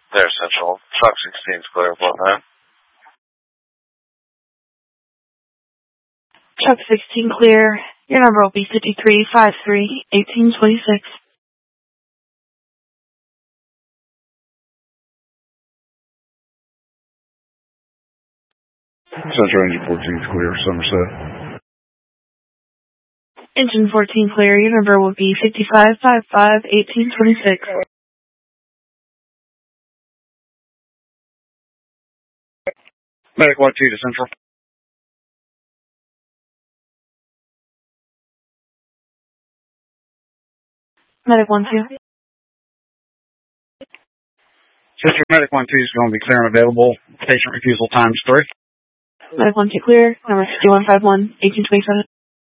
There, Central. Truck 16 is clear. What, man? Truck 16 clear. Your number will be 5353-1826. Central Engine 14 is clear, Somerset. Engine 14 clear. Your number will be 5555-1826. Medic 1-2 to Central. Medic 1-2. Sister, Medic 1-2 is going to be clear and available. Patient refusal times 3. Medic 1-2 clear. Number 5151-1827.